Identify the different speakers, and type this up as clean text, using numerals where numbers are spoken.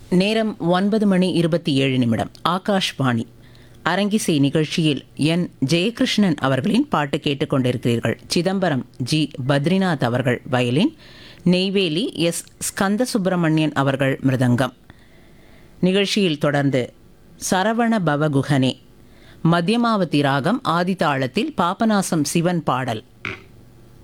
Speaker 1: நேரம் 9:27. ஆகாஷ்வாணி. அரங்கிசை நிகழ்ச்சியில் என் ஜெயகிருஷ்ணன் அவர்களின் பாட்டு கேட்டுக்கொண்டிருக்கிறீர்கள். சிதம்பரம் ஜி பத்ரிநாத் அவர்கள் வயலின், நெய்வேலி எஸ் ஸ்கந்த சுப்பிரமணியன் அவர்கள் மிருதங்கம். நிகழ்ச்சியில் தொடர்ந்து சரவண பவகுஹனே மத்தியமாவதி ராகம் ஆதிதாளத்தில் பாபநாசம் சிவன் பாடல்.